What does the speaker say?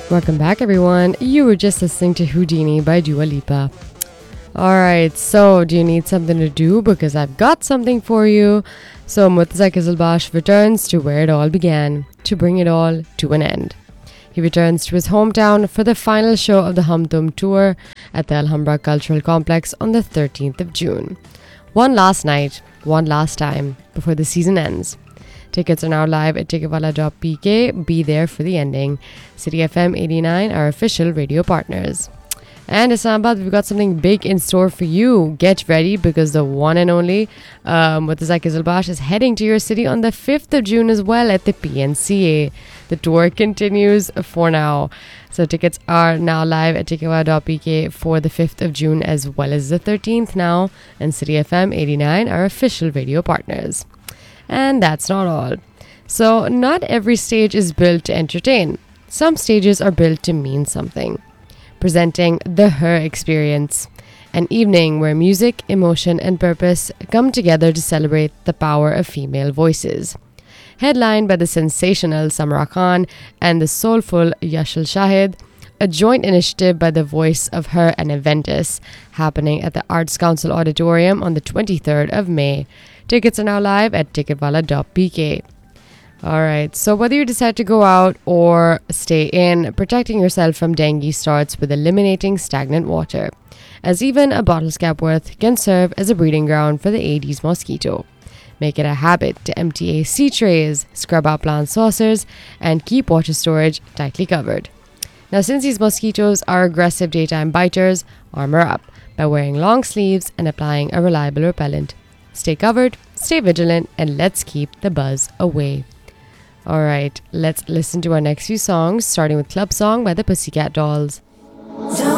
Welcome back, everyone. You were just listening to Houdini by Dua Lipa. Alright, so do you need something to do? Because I've got something for you. So Murtaza Qizilbash returns to where it all began, to bring it all to an end. He returns to his hometown for the final show of the Hum Tum tour at the Alhambra Cultural Complex on the 13th of June. One last night, one last time, before the season ends. Tickets are now live at ticketwala.pk. Be there for the ending. City FM 89, our official radio partners. And Islamabad, we've got something big in store for you. Get ready because the one and only Murtaza Qizilbash is heading to your city on the 5th of June as well at the PNCA. The tour continues for now. So tickets are now live at ticketwala.pk for the 5th of June as well as the 13th now. And City FM 89, our official radio partners. And that's not all. So not every stage is built to entertain. Some stages are built to mean something. Presenting the Her Experience, an evening where music, emotion, and purpose come together to celebrate the power of female voices. Headlined by the sensational Samra Khan and the soulful Yashil Shahid, a joint initiative by the voice of Her and Aventus, happening at the Arts Council Auditorium on the 23rd of May. Tickets are now live at ticketwala.pk. Alright, so whether you decide to go out or stay in, protecting yourself from dengue starts with eliminating stagnant water, as even a bottle's cap worth can serve as a breeding ground for the Aedes mosquito. Make it a habit to empty AC trays, scrub out plant saucers, and keep water storage tightly covered. Now, since these mosquitoes are aggressive daytime biters, armor up by wearing long sleeves and applying a reliable repellent. Stay covered, stay vigilant, and let's keep the buzz away. Alright, let's listen to our next few songs, starting with Club Song by the Pussycat Dolls.